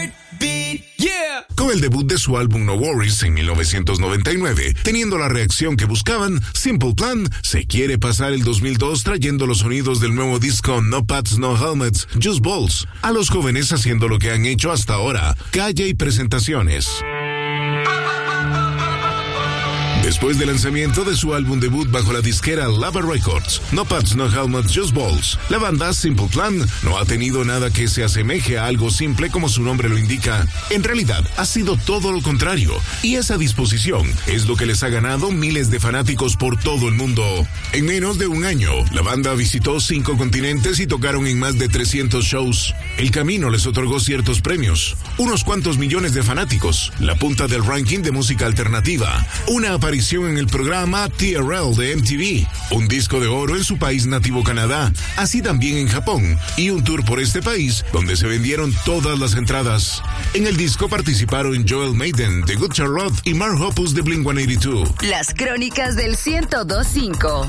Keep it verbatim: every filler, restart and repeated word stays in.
Con el debut de su álbum No Worries en mil novecientos noventa y nueve, teniendo la reacción que buscaban, Simple Plan se quiere pasar el dos mil dos trayendo los sonidos del nuevo disco No Pads, No Helmets, Just Balls, a los jóvenes haciendo lo que han hecho hasta ahora, calle y presentaciones. Después del lanzamiento de su álbum debut bajo la disquera Lava Records, No Pads, No Helmets, Just Balls, la banda Simple Plan no ha tenido nada que se asemeje a algo simple como su nombre lo indica. En realidad, ha sido todo lo contrario, y esa disposición es lo que les ha ganado miles de fanáticos por todo el mundo. En menos de un año, la banda visitó cinco continentes y tocaron en más de trescientos shows. El camino les otorgó ciertos premios, unos cuantos millones de fanáticos, la punta del ranking de música alternativa, una aparición en el programa T R L de M T V, un disco de oro en su país nativo Canadá, así también en Japón, y un tour por este país donde se vendieron todas las entradas. En el disco participaron Joel Maiden, The Good Charlotte y Mark Hoppus de Blink ciento ochenta y dos. Las crónicas del ciento dos punto cinco.